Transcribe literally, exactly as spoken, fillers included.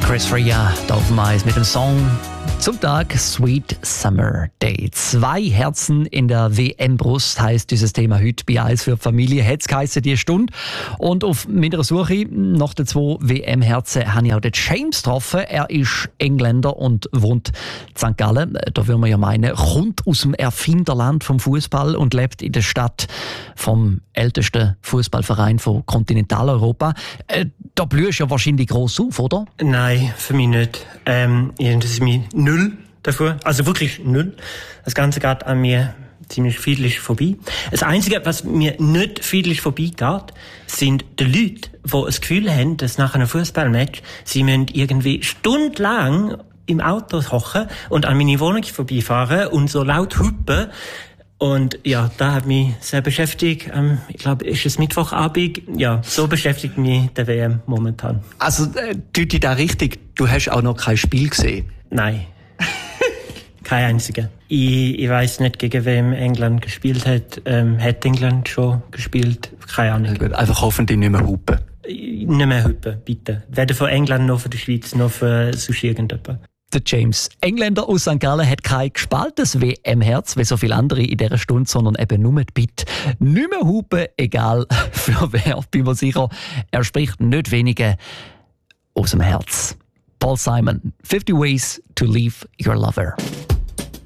Chris Rea da auf dem Eis mit dem Song zum Tag Sweet Summer Day. Zwei Herzen in der W M-Brust heisst dieses Thema heute bei Eis für die Familie. Hat es geheissen, die Stunde. Und auf meiner Suche nach den zwei W M-Herzen habe ich auch den James getroffen. Er ist Engländer und wohnt in Sankt Gallen. Da würde man ja meinen, kommt aus dem Erfinderland vom Fußball und lebt in der Stadt vom ältesten Fußballverein von Kontinentaleuropa. Äh, da blühst du ja wahrscheinlich gross auf, oder? Nein, für mich nicht. Ähm, ich interessiere mich null dafür. Also wirklich null. Das Ganze geht an mir ziemlich friedlich vorbei. Das Einzige, was mir nicht friedlich vorbeigeht, sind die Leute, die das Gefühl haben, dass nach einem Fußballmatch sie müssen irgendwie stundenlang im Auto hocken und an meine Wohnung vorbeifahren und so laut hupen. Und ja, da hat mich sehr beschäftigt. Ähm, ich glaube, ist es Mittwochabend. Ja, so beschäftigt mich der W M momentan. Also, äh, tut dich da richtig, du hast auch noch kein Spiel gesehen? Nein. Kein einziger. Ich, ich weiss nicht, gegen wem England gespielt hat. Ähm, hat England schon gespielt? Keine Ahnung. Gut, einfach hoffentlich nicht mehr hupen. Nicht mehr hupen, bitte. Weder für England noch für die Schweiz noch für sonst irgendjemand. Der James, Engländer aus Sankt Gallen, hat kein gespaltenes W M-Herz, wie so viele andere in dieser Stunde, sondern eben nur die Bitte. Nicht mehr hupen, egal für wer, bin mir sicher. Er spricht nicht weniger aus dem Herz. Paul Simon, fifty Ways to Leave Your Lover.